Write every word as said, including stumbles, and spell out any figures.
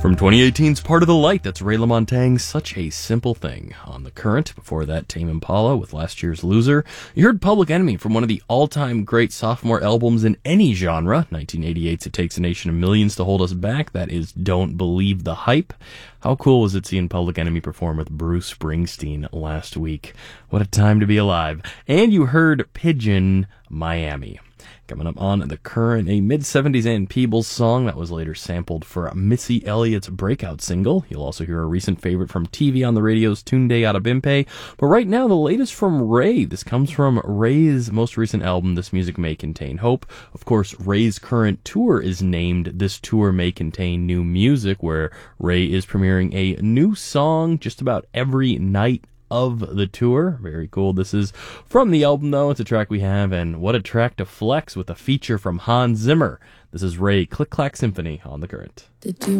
From twenty eighteen's Part of the Light, that's Ray LaMontagne, Such a Simple Thing. On The Current, before that, Tame Impala with last year's Loser. You heard Public Enemy from one of the all-time great sophomore albums in any genre, nineteen eighty-eight's It Takes a Nation of Millions to Hold Us Back. That is Don't Believe the Hype. How cool was it seeing Public Enemy perform with Bruce Springsteen last week? What a time to be alive. And you heard Pigeon, Miami. Coming up on The Current, a mid-seventies Ann Peebles song that was later sampled for Missy Elliott's breakout single. You'll also hear a recent favorite from T V on the Radio's Tunde Adebimpe. But right now, the latest from Ray. This comes from Ray's most recent album, This Music May Contain Hope. Of course, Ray's current tour is named This Tour May Contain New Music, where Ray is premiering a new song just about every night of the tour. Very cool. This is from the album, though. It's a track we have, and what a track to flex with a feature from Hans Zimmer. This is Ray, Click Clack Symphony on The Current. Did you